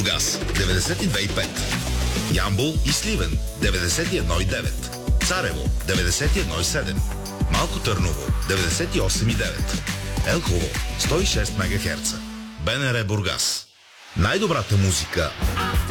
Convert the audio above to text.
Бургас 92,5, Ямбол и Сливен 91,9, Царево 91,7, Малко Търново 98,9, Елхово 106 МГц. БНР Бургас. Най-добрата музика